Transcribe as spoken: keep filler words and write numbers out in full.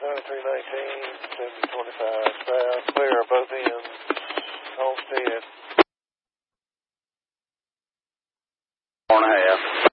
three nineteen, seventy twenty-five south, clear both ends, Homestead. Four and a half.